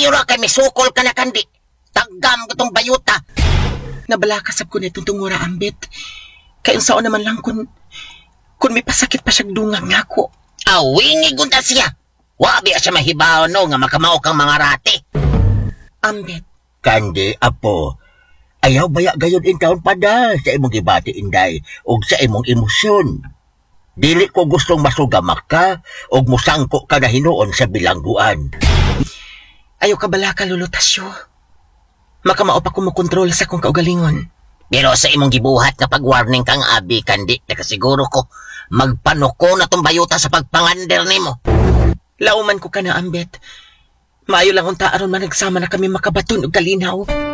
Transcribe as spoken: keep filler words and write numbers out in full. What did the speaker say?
Ira kay misukol ka na kandi. Taggam ko tong bayuta. Nabalakasab ko na itong tungura, Ambet. Kaya saan naman lang kung, kung may pasakit pa siyang dungang nga ko. Awingig unta siya. Wabi siya mahibaw no nga makamao kang mga rati. Ambet. Kandi, apo. Ayaw baya gayon in taon pada sa imong gibati inday o sa imong emosyon. Dili ko gustong masugamak ka o musangko ka na hinuon sa bilangguan. Ayaw ka bala ka, Lulutasyo. Makamao pa kumukontrol sa kong kaugalingon. Pero sa imong gibuhat na pag-warning kang abi, kandi, nakasiguro ko, magpanuko na tong bayuta sa pagpangander nimo. Lauman ko ka na, Ambet. Maayo lang unta aron man nagsama na kami makabaton og kalinaw.